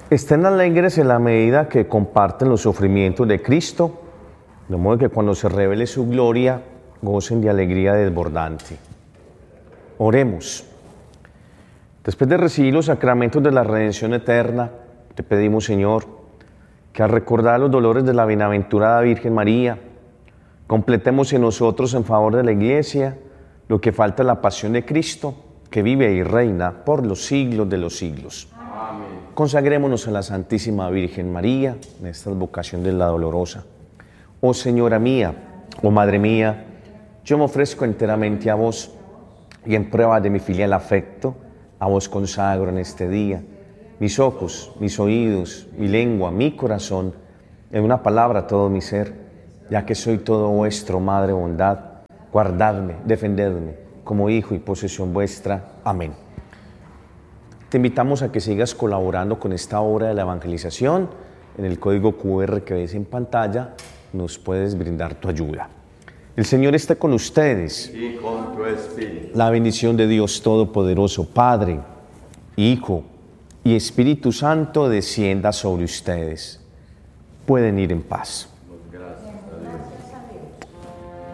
Estén alegres en la medida que comparten los sufrimientos de Cristo, de modo que cuando se revele su gloria, gocen de alegría desbordante. Oremos. Después de recibir los sacramentos de la redención eterna, te pedimos, Señor, que al recordar los dolores de la bienaventurada Virgen María, completemos en nosotros en favor de la Iglesia lo que falta en la pasión de Cristo, que vive y reina por los siglos de los siglos. Amén. Consagrémonos a la Santísima Virgen María en esta vocación de la dolorosa. Oh Señora mía, oh Madre mía, yo me ofrezco enteramente a vos y en prueba de mi filial afecto, a vos consagro en este día mis ojos, mis oídos, mi lengua, mi corazón, en una palabra todo mi ser, ya que soy todo vuestro, Madre bondad, guardadme, defendedme como hijo y posesión vuestra. Amén. Te invitamos a que sigas colaborando con esta obra de la evangelización. En el código QR que ves en pantalla nos puedes brindar tu ayuda. El Señor esté con ustedes. Y con tu espíritu. La bendición de Dios Todopoderoso, Padre, Hijo y Espíritu Santo descienda sobre ustedes. Pueden ir en paz.